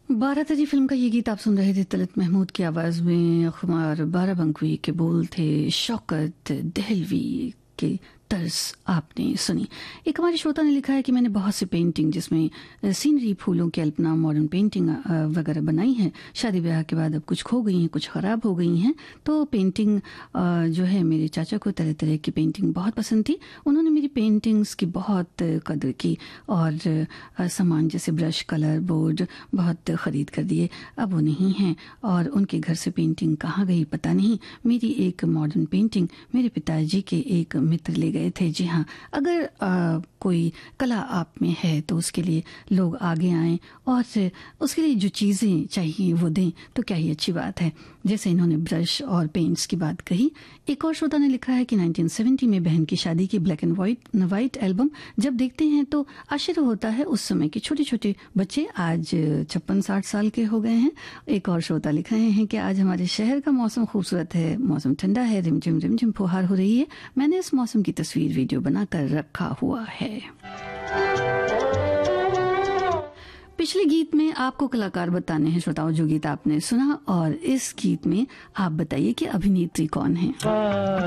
बारातरी film का ये गीत आप सुन रहे थे तलत महमूद की आवाज में। खुमार बाराबंकवी के बोल थे, शौकत दहलवी के तर्ज आपने सुनी। एक हमारे श्रोता ने लिखा है कि मैंने बहुत सी पेंटिंग जिसमें सीनरी, फूलों की अल्पना, मॉडर्न पेंटिंग वगैरह बनाई है। शादी ब्याह के बाद अब कुछ खो गई हैं, कुछ खराब हो गई हैं। तो पेंटिंग जो है, मेरे चाचा को तरह तरह की पेंटिंग बहुत पसंद थी। उन्होंने मेरी पेंटिंग्स की बहुत कदर की और सामान जैसे ब्रश, कलर, बोर्ड बहुत खरीद कर दिए। अब वो नहीं हैं और उनके घर से पेंटिंग कहाँ गई पता नहीं। मेरी एक मॉडर्न पेंटिंग मेरे पिताजी के एक मित्र ले गए थे। जी हाँ, अगर कोई कला आप में है तो उसके लिए लोग आगे आएं और उसके लिए जो चीज़ें चाहिए वो दें तो क्या ही अच्छी बात है। जैसे इन्होंने ब्रश और पेंट्स की बात कही। एक और श्रोता ने लिखा है कि 1970 में बहन की शादी की ब्लैक एंड वाइट एल्बम जब देखते हैं तो आश्चर्य होता है। उस समय के छोटे छोटे बच्चे आज 56-60 साल के हो गए हैं। एक और श्रोता लिख रहे हैं कि आज हमारे शहर का मौसम खूबसूरत है, मौसम ठंडा है, रिमझिम रिमझिम फुहार हो रही है। मैंने इस मौसम की तस्वीर वीडियो बनाकर रखा हुआ है। पिछले गीत में आपको कलाकार बताने हैं श्रोताओं जो गीत आपने सुना, और इस गीत में आप बताइए कि अभिनेत्री कौन है।